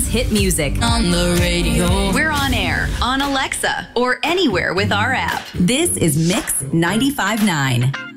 hit music. On the radio. We're on air, on Alexa, or anywhere with our app. This is Mix 95.9.